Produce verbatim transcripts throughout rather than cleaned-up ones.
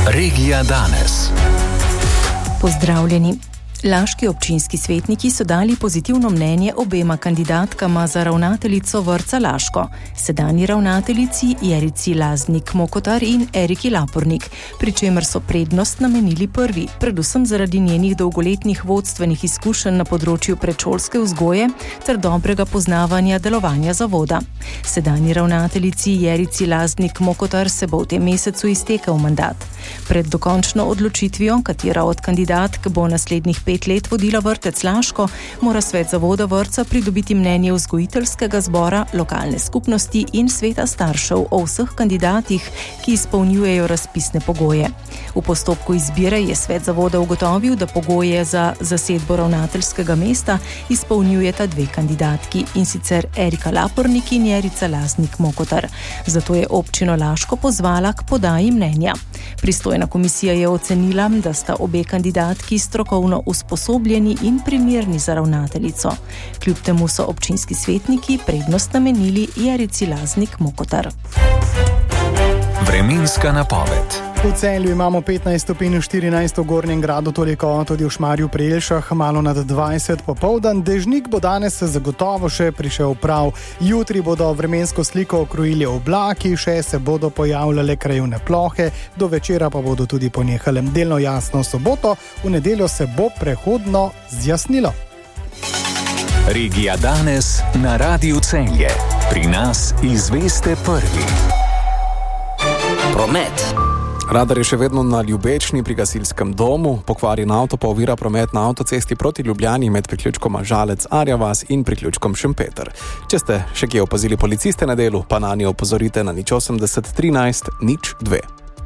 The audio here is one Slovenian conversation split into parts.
Regija danes. Pozdravljeni. Laški občinski svetniki so dali pozitivno mnenje obema kandidatkama za ravnateljico vrtca Laško, sedanji ravnateljici Jerici Laznik-Mokotar in Eriki Lapornik, pri čemer so prednost namenili prvi, predvsem zaradi njenih dolgoletnih vodstvenih izkušenj na področju predšolske vzgoje ter dobrega poznavanja delovanja zavoda. Sedanji ravnateljici Jerici Laznik-Mokotar se bo v tem mesecu iztekel mandat. Pred dokončno odločitvijo, katera od kandidatk bo naslednjih pet let vodila vrtec Laško, mora svet zavoda vrtca pridobiti mnenje vzgojiteljskega zbora, lokalne skupnosti in sveta staršev o vseh kandidatih, ki izpolnjujejo razpisne pogoje. V postopku izbire je svet zavoda ugotovil, da pogoje za zasedbo ravnateljskega mesta izpolnjujeta dve kandidatki, in sicer Erika Lapornik in Jerica Laznik-Mokotar. Zato je občino Laško pozvala k podaji mnenja. Pristojna komisija je ocenila, da sta obe kandidatki strokovno usposobljeni in primerni za ravnateljico. Kljub temu so občinski svetniki prednost namenili Jerici Laznik-Mokotar. Vremenska napoved. V Celju imamo petnajst stopinj, štirinajst v Gornjem Gradu, toliko tudi v Šmarju pri Jelšah, malo nad dvajset popoldan. Dežnik bo danes zagotovo še prišel prav. Jutri bodo vremensko sliko okrojili oblaki, še se bodo pojavljale krajevne plohe, do večera pa bodo tudi ponehale. Delno jasno soboto, v nedeljo se bo prehodno zjasnilo. Regija danes na Radiu Celje. Pri nas izveste prvi. Promet. Radar je še vedno na Ljubečni pri gasilskem domu, pokvarjen avto pa ovira promet na avtocesti proti Ljubljani med priključkoma Žalec-Arja vas in priključkom Šempeter. Če ste še kje opazili policiste na delu, pa nanje opozorite na nič osemdeset trinajst nič dve.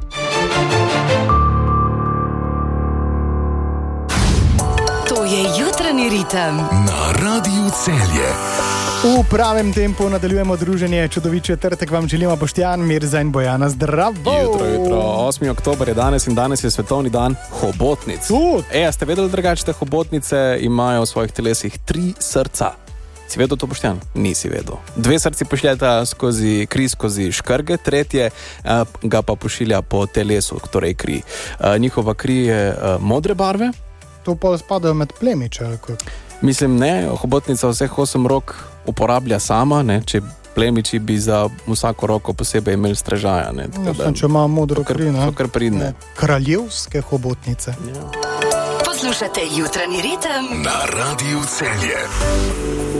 To je jutranji ritem na Radiu Celje. V pravem tempu nadaljujemo druženje. Čudovit četrtek vam želimo Boštjan, Mirza in Bojana. Zdravo! Jutro, jutro. osmi oktober je danes in danes je svetovni dan hobotnic. E, a ste vedeli, drugače, da hobotnice imajo v svojih telesih tri srca? Si vedel to, Boštjan? Nisi vedel. Dve srci pošiljata skozi kri, skozi škrge, tretje uh, ga pa pošilja po telesu, torej kri. Uh, njihova kri je uh, modre barve. To pa spadajo med plemiče, ali kako? Mislim, ne, hobotnica vseh osem rok uporablja sama, ne, če plemiči bi za vsako roko posebej imeli strežaja. Ne, no, da, če ima modro kri, ne? To kar pridne. Kraljevske hobotnice. Ja. Poslušate jutranji ritem na Radiu Celje.